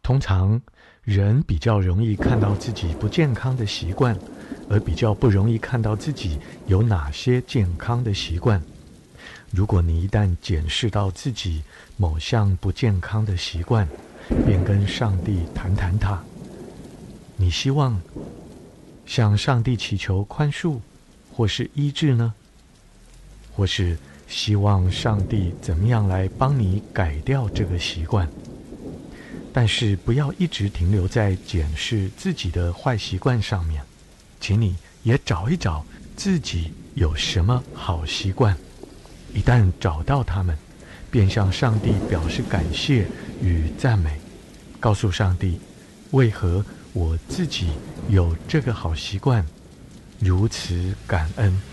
通常人比较容易看到自己不健康的习惯，而比较不容易看到自己有哪些健康的习惯。如果你一旦检视到自己某项不健康的习惯，便跟上帝谈谈它。你希望向上帝祈求宽恕，或是医治呢？或是希望上帝怎么样来帮你改掉这个习惯？但是不要一直停留在检视自己的坏习惯上面，请你也找一找自己有什么好习惯。一旦找到它们，便向上帝表示感谢与赞美，告诉上帝为何我自己有这个好习惯，如此感恩。